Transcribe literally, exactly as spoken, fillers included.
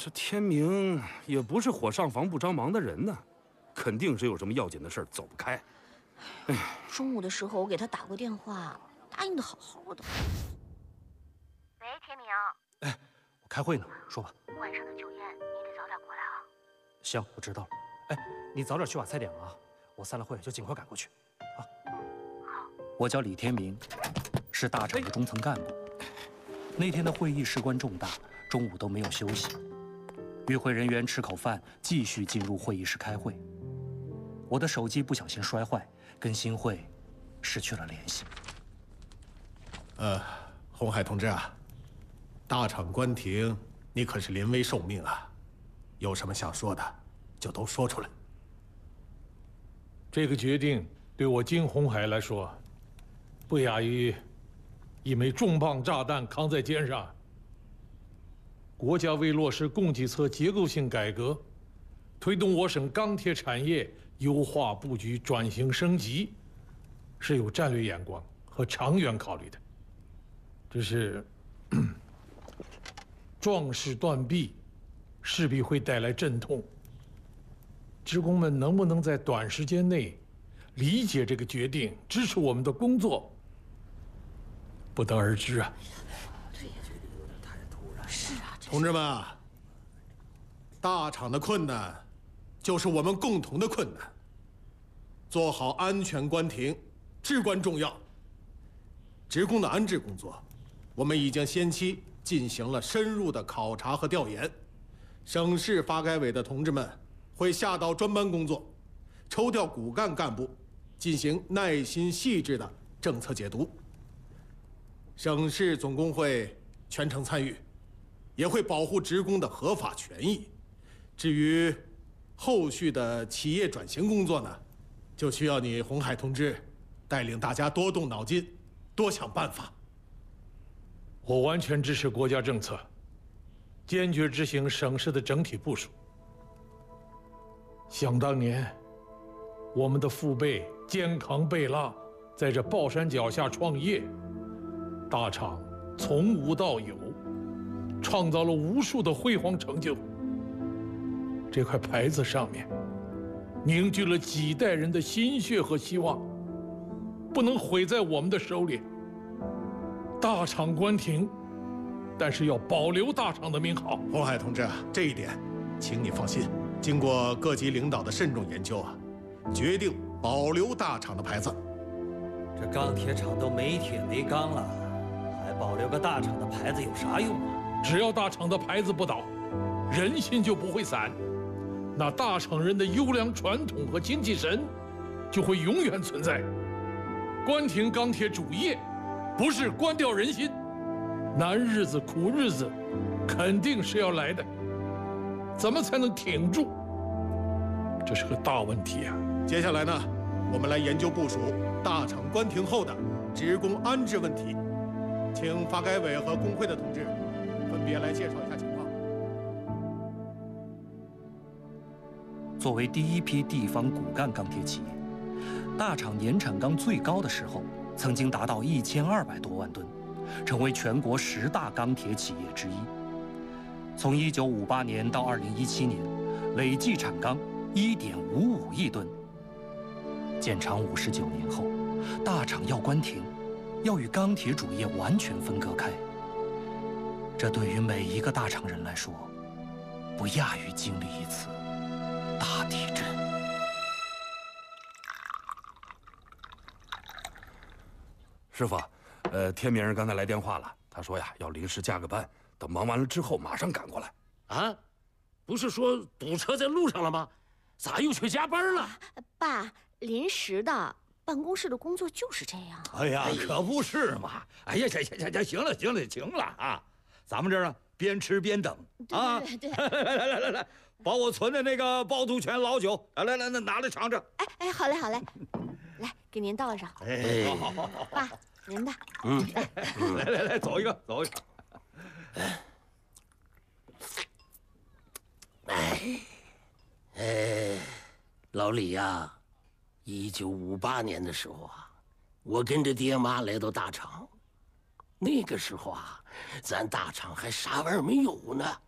这天明也不是火上房不着忙的人呢，肯定是有什么要紧的事走不开。 哎，中午的时候我给他打过电话，答应的好好的。 喂，天明。 哎，我开会呢，说吧。 晚上的酒宴你得早点过来啊。 行，我知道了。哎，你早点去把菜点了啊，我散了会就尽快赶过去。啊。 好。 我叫李天明，是大厂的中层干部。那天的会议事关重大，中午都没有休息。与会人员吃口饭，继续进入会议室开会。我的手机不小心摔坏，跟新会失去了联系。 呃，红海同志啊，大厂关停，你可是临危受命啊，有什么想说的，就都说出来。 这个决定对我金红海来说，不亚于一枚重磅炸弹扛在肩上。国家为落实供给侧结构性改革，推动我省钢铁产业优化布局、转型升级，是有战略眼光和长远考虑的。只是壮士断臂，势必会带来阵痛。职工们能不能在短时间内理解这个决定，支持我们的工作，不得而知啊。 是啊， 同志们啊，大厂的困难就是我们共同的困难。做好安全关停至关重要。职工的安置工作，我们已经先期进行了深入的考察和调研。省市发改委的同志们会下到专班工作，抽调骨干干部进行耐心细致的政策解读。省市总工会全程参与，也会保护职工的合法权益。至于后续的企业转型工作呢，就需要你红海同志带领大家多动脑筋，多想办法。 我完全支持国家政策，坚决执行省市的整体部署。想当年，我们的父辈肩扛背拉，在这抱山脚下创业，大厂从无到有，创造了无数的辉煌成就。这块牌子上面凝聚了几代人的心血和希望，不能毁在我们的手里。大厂关停，但是要保留大厂的名号。 红海同志啊，这一点，请你放心。经过各级领导的慎重研究啊，决定保留大厂的牌子。 这钢铁厂都没铁没钢了，还保留个大厂的牌子有啥用啊？ 只要大厂的牌子不倒，人心就不会散，那大厂人的优良传统和精气神就会永远存在。关停钢铁主业，不是关掉人心，难日子苦日子肯定是要来的，怎么才能挺住？这是个大问题啊！ 接下来呢，我们来研究部署大厂关停后的职工安置问题，请发改委和工会的同志分别来介绍一下情况。 作为第一批地方骨干钢铁企业，大厂年产钢最高的时候曾经达到一千二百多万吨，成为全国十大钢铁企业之一。从一九五八年到二零一七年，累计产钢一点五五亿吨。建厂五十九年后，大厂要关停，要与钢铁主业完全分割开。这对于每一个大厂人来说，不亚于经历一次大地震。 师傅，呃，天明刚才来电话了，他说呀要临时加个班，等忙完了之后马上赶过来。 啊，不是说堵车在路上了吗？咋又去加班了？ 啊、爸，临时的，办公室的工作就是这样。 哎呀，可不是嘛！哎呀，行行行，行了行了行了啊！咱们这儿呢，边吃边等啊！ 对对对，来来来来来，把我存的那个趵突泉老酒，来来来，那拿来尝尝。 哎哎，好嘞好嘞，来给您倒上。 哎，好好好， 爸，您的。 嗯，来来来，走一个走一个。 哎，哎，老李呀，一九五八年的时候啊，我跟着爹妈来到大厂，那个时候啊，咱大厂还啥玩意儿没有呢。